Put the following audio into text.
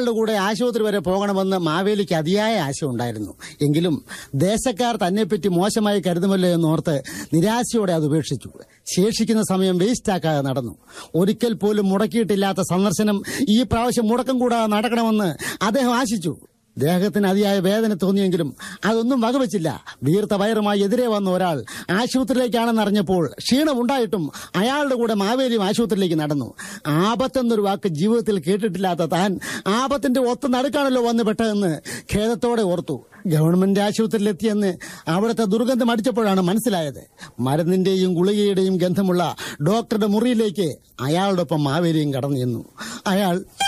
അയാളുടെ കൂടെ ആശുപത്രി വരെ പോകണമെന്ന് മാവേലിക്ക് അതിയായ ആശ ഉണ്ടായിരുന്നു. എങ്കിലും ദേശക്കാർ തന്നെപ്പറ്റി മോശമായി കരുതുമല്ലോ എന്നോർത്ത് നിരാശയോടെ അത് ഉപേക്ഷിച്ചു. ശേഷിക്കുന്ന സമയം വേസ്റ്റാക്കാതെ നടന്നു. ഒരിക്കൽ പോലും മുടക്കിയിട്ടില്ലാത്ത സന്ദർശനം ഈ പ്രാവശ്യം മുടക്കം കൂടാതെ നടക്കണമെന്ന് അദ്ദേഹം ആശിച്ചു. ദേഹത്തിന് അതിയായ വേദന തോന്നിയെങ്കിലും അതൊന്നും വകവെച്ചില്ല. വീർത്ത വയറുമായി എതിരെ വന്ന ഒരാൾ ആശുപത്രിയിലേക്കാണെന്നറിഞ്ഞപ്പോൾ ക്ഷീണമുണ്ടായിട്ടും അയാളുടെ കൂടെ മാവേലിയും ആശുപത്രിയിലേക്ക് നടന്നു. ആപത്തെന്നൊരു വാക്ക് ജീവിതത്തിൽ കേട്ടിട്ടില്ലാത്ത താൻ ആപത്തിന്റെ ഒത്ത നടുക്കാണല്ലോ വന്ന് പെട്ടതെന്ന് ഖേദത്തോടെ ഓർത്തു. ഗവൺമെന്റ് ആശുപത്രിയിലെത്തിയെന്ന് അവിടുത്തെ ദുർഗന്ധം അടിച്ചപ്പോഴാണ് മനസ്സിലായത്. മരുന്നിന്റെയും ഗുളികയുടെയും ഗന്ധമുള്ള ഡോക്ടറുടെ മുറിയിലേക്ക് അയാളോടൊപ്പം മാവേലിയും കടന്നു ചെന്നു. അയാൾ